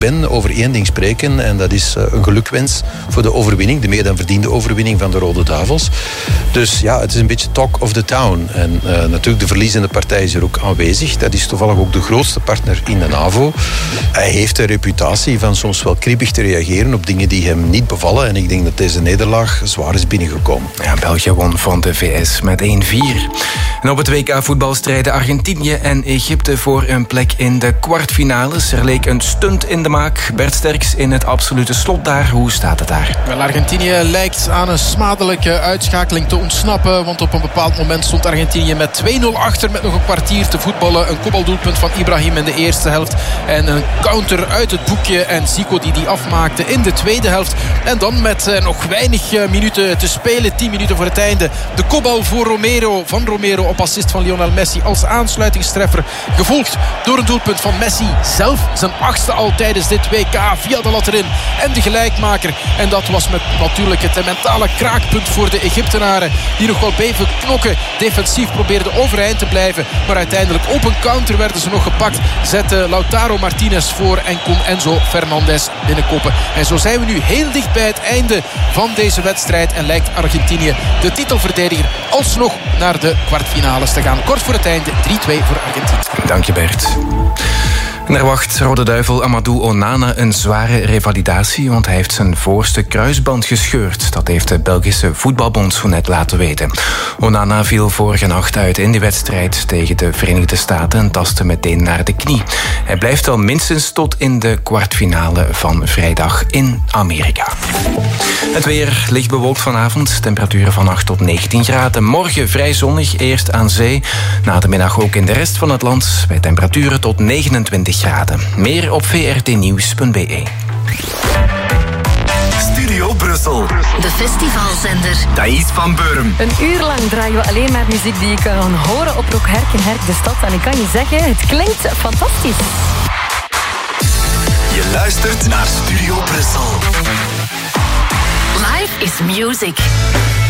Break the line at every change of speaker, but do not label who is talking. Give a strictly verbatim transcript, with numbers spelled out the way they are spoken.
ben over één ding spreken en dat is een gelukwens voor de overwinning, de meer dan verdiende overwinning van de Rode Duivels. Dus ja, het is een beetje talk of the town. En uh, natuurlijk de verliezende partij is er ook aanwezig. Dat is toevallig ook de grootste partner in de NAVO. Hij heeft de reputatie van soms wel kribbig te reageren op dingen die hem niet bevallen en ik denk dat deze nederlaag zwaar is binnengekomen.
Ja, België won van de V S met één vier. En op het W K voetbal strijden Argentinië en Egypte voor een plek in de kwartfinales. Er leek een stunt in de maak. Bert Sterks in het absolute slot daar. Hoe staat het daar?
Wel, Argentinië lijkt aan een smadelijke uitschakeling te ontsnappen. Want op een bepaald moment stond Argentinië met twee nul achter met nog een kwartier te voetballen. Een kopbaldoelpunt van Ibrahim in de eerste helft. En een counter uit het boekje. En Zico die die afmaakte in de tweede helft. En dan met eh, nog weinig uh, minuten te spelen. tien minuten voor het einde. De kopbal voor Romero. Van Romero op assist van Lionel Messi als aansluitingstreffer. Gevolgd door een doelpunt van Messi zelf. Zijn achtste al tijdens dit W K via de lat erin. En de gelijkmaker. En dat was met natuurlijk het mentale kraakpunt voor de Egyptenaren. Die nog wel bleven knokken. Defensief probeerden overeind te blijven. Maar uiteindelijk op een counter werden ze nog gepakt. Zette Lautaro Martinez voor en kon Enzo Fernandez binnenkoppen. En zo zijn we nu heel dicht bij het einde van deze wedstrijd. En lijkt Argentinië, de titelverdediger, alsnog naar de kwartfinales te gaan. Kort voor het einde, drie twee voor Argentinië.
Dank je, Bert. En er wacht Rode Duivel Amadou Onana een zware revalidatie, want hij heeft zijn voorste kruisband gescheurd. Dat heeft de Belgische voetbalbond zo net laten weten. Onana viel vorige nacht uit in de wedstrijd tegen de Verenigde Staten en tastte meteen naar de knie. Hij blijft al minstens tot in de kwartfinale van vrijdag in Amerika. Het weer licht bewolkt vanavond. Temperaturen van acht tot negentien graden. Morgen vrij zonnig, eerst aan zee. Na de middag ook in de rest van het land bij temperaturen tot negenentwintig graden. Meer op v r t nieuws punt b e.
Studio Brussel.
De festivalzender.
Thais van Beurum.
Een uur lang draaien we alleen maar muziek die je kan horen op Rock Herkenherk de stad. En ik kan je zeggen, het klinkt fantastisch.
Je luistert naar Studio Brussel.
Life is music.